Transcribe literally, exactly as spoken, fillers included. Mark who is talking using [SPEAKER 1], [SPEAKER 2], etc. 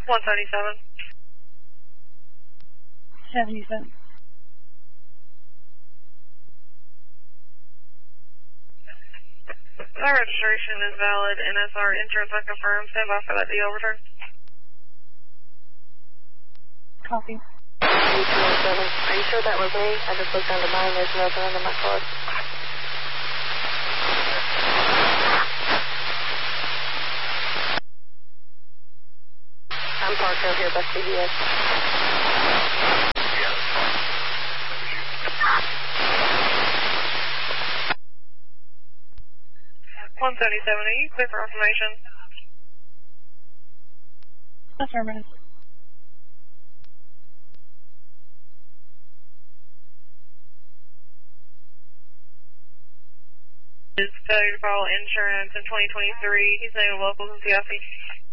[SPEAKER 1] one seventy-seven.
[SPEAKER 2] seventy-seven.
[SPEAKER 1] Our registration is valid. N S R insurance unconfirmed. Stand by for that D overturn.
[SPEAKER 2] Copy.
[SPEAKER 3] eight two one seven. Are you sure that was me? I just looked under mine. There's nothing under my card. I'm parked over here by C B S.
[SPEAKER 1] one seventy-seven, are you clear for information?
[SPEAKER 2] Affirmative.
[SPEAKER 1] His failure to file insurance in twenty twenty-three. He's named local in Seattle.